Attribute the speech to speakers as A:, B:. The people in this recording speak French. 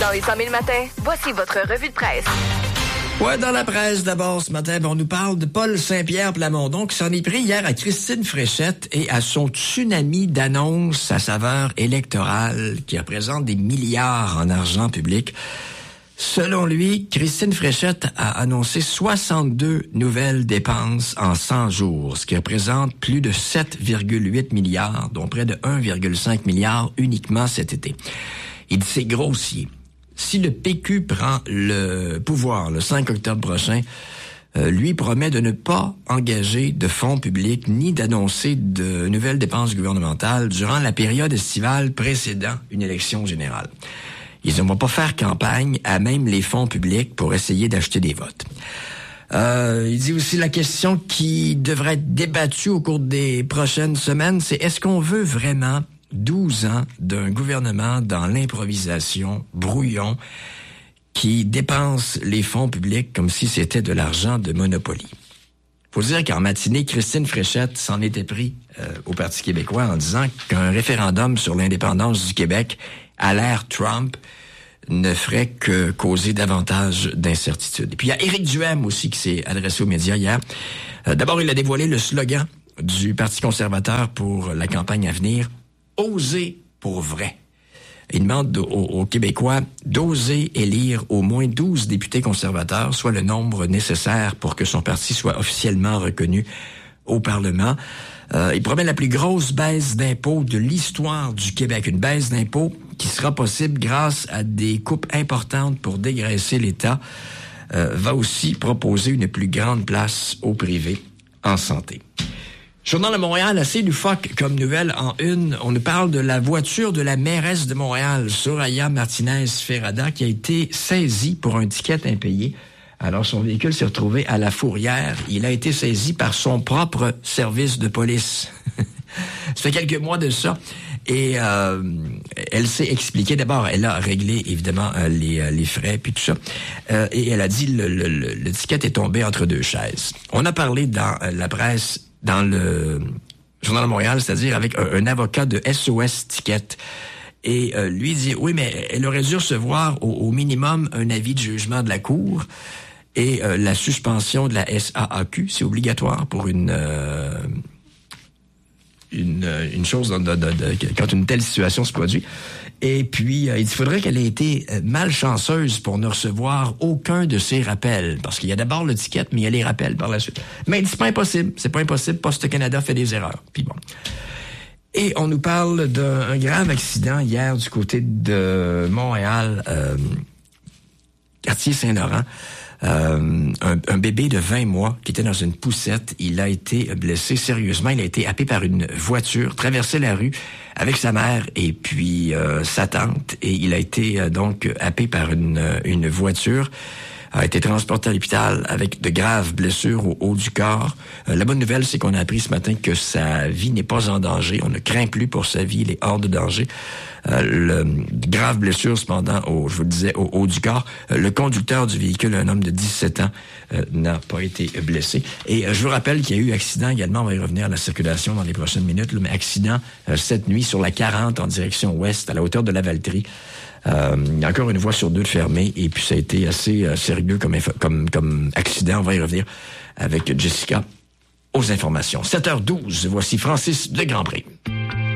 A: Dans les 100 000 matins, voici votre revue de presse.
B: Ouais, dans la presse, d'abord, ce matin, on nous parle de Paul Saint-Pierre Plamondon qui s'en est pris hier à Christine Fréchette et à son tsunami d'annonces à saveur électorale qui représente des milliards en argent public. Selon lui, Christine Fréchette a annoncé 62 nouvelles dépenses en 100 jours, ce qui représente plus de 7,8 milliards, dont près de 1,5 milliard uniquement cet été. Il dit c'est grossier. Si le PQ prend le pouvoir le 5 octobre prochain, lui promet de ne pas engager de fonds publics ni d'annoncer de nouvelles dépenses gouvernementales durant la période estivale précédant une élection générale. Ils ne vont pas faire campagne à même les fonds publics pour essayer d'acheter des votes. Il dit aussi la question qui devrait être débattue au cours des prochaines semaines, c'est est-ce qu'on veut vraiment 12 ans d'un gouvernement dans l'improvisation, brouillon, qui dépense les fonds publics comme si c'était de l'argent de Monopoly. Faut dire qu'en matinée, Christine Fréchette s'en était pris au Parti québécois en disant qu'un référendum sur l'indépendance du Québec à l'ère Trump ne ferait que causer davantage d'incertitudes. Et puis il y a Éric Duhaime aussi qui s'est adressé aux médias hier. D'abord, il a dévoilé le slogan du Parti conservateur pour la campagne à venir, « Oser pour vrai ». Il demande aux Québécois d'oser élire au moins 12 députés conservateurs, soit le nombre nécessaire pour que son parti soit officiellement reconnu au Parlement. Il promet la plus grosse baisse d'impôts de l'histoire du Québec. Une baisse d'impôts qui sera possible grâce à des coupes importantes pour dégraisser l'État. Va aussi proposer une plus grande place au privé en santé. Journal de Montréal, assez loufoque comme nouvelle en une. On nous parle de la voiture de la mairesse de Montréal, Soraya Martinez-Ferrada, qui a été saisie pour un ticket impayé. Alors, son véhicule s'est retrouvé à la fourrière. Il a été saisi par son propre service de police. Ça fait quelques mois de ça. Et elle s'est expliquée. D'abord, elle a réglé, évidemment, les frais, puis tout ça. Et elle a dit le ticket est tombé entre deux chaises. On a parlé dans la presse, dans le Journal de Montréal, c'est-à-dire avec un avocat de SOS Ticket. Et lui dit, oui, mais elle aurait dû recevoir au minimum un avis de jugement de la Cour et la suspension de la SAAQ. C'est obligatoire pour une chose quand une telle situation se produit. Et puis, il faudrait qu'elle ait été malchanceuse pour ne recevoir aucun de ses rappels. Parce qu'il y a d'abord le ticket, mais il y a les rappels par la suite. Mais c'est pas impossible. C'est pas impossible. Poste Canada fait des erreurs. Puis bon. Et on nous parle d'un grave accident hier du côté de Montréal, quartier Saint-Laurent. Un bébé de 20 mois qui était dans une poussette, il a été blessé sérieusement. Il a été happé par une voiture, traversé la rue avec sa mère et puis sa tante. Et il a été donc happé par une voiture. A été transporté à l'hôpital avec de graves blessures au haut du corps. La bonne nouvelle, c'est qu'on a appris ce matin que sa vie n'est pas en danger. On ne craint plus pour sa vie, il est hors de danger. Grave blessure, cependant, je vous le disais, au haut du corps. Le conducteur du véhicule, un homme de 17 ans, n'a pas été blessé. Et je vous rappelle qu'il y a eu accident également, on va y revenir à la circulation dans les prochaines minutes, mais accident cette nuit sur la 40 en direction ouest, à la hauteur de la Valtrie. Il y a encore une voie sur deux de fermée, et puis ça a été assez sérieux comme accident. On va y revenir avec Jessica aux informations. 7h12, voici Francis de Grandpré.